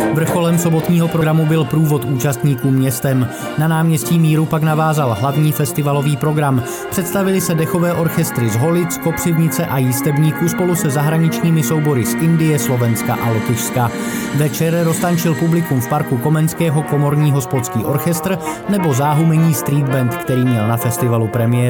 Vrcholem sobotního programu byl průvod účastníků městem. Na náměstí Míru pak navázal hlavní festivalový program. Představili se dechové orchestry z Holic, Kopřivnice a Jistebníků spolu se zahraničními soubory z Indie, Slovenska a Lotyšska. Večer roztančil publikum v parku Komenského komorní hospodský orchestr nebo záhumení street band, který měl na festivalu premiéru.